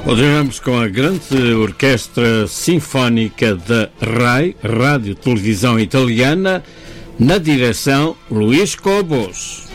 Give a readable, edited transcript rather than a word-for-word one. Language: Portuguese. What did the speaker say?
Continuamos com a grande orquestra sinfónica da RAI, Rádio Televisão Italiana, na direção Luís Cobos.